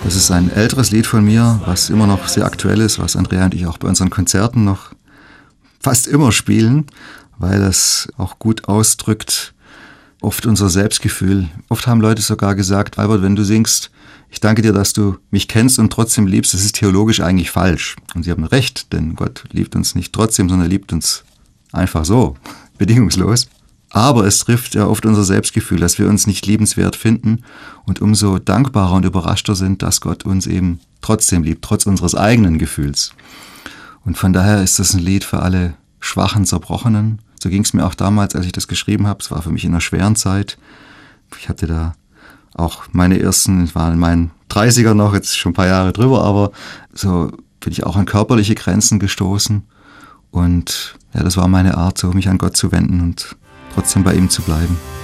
Das ist ein älteres Lied von mir, was immer noch sehr aktuell ist, was Andrea und ich auch bei unseren Konzerten noch fast immer spielen, weil es auch gut ausdrückt, oft unser Selbstgefühl. Oft haben Leute sogar gesagt, Albert, wenn du singst, ich danke dir, dass du mich kennst und trotzdem liebst, das ist theologisch eigentlich falsch. Und sie haben recht, denn Gott liebt uns nicht trotzdem, sondern er liebt uns einfach so, bedingungslos. Aber es trifft ja oft unser Selbstgefühl, dass wir uns nicht liebenswert finden und umso dankbarer und überraschter sind, dass Gott uns eben trotzdem liebt, trotz unseres eigenen Gefühls. Und von daher ist das ein Lied für alle schwachen, zerbrochenen. So ging es mir auch damals, als ich das geschrieben habe. Es war für mich in einer schweren Zeit. Ich hatte da auch meine ersten, ich war in meinen 30er noch, jetzt schon ein paar Jahre drüber, aber so bin ich auch an körperliche Grenzen gestoßen. Und ja, das war meine Art, so mich an Gott zu wenden und trotzdem bei ihm zu bleiben.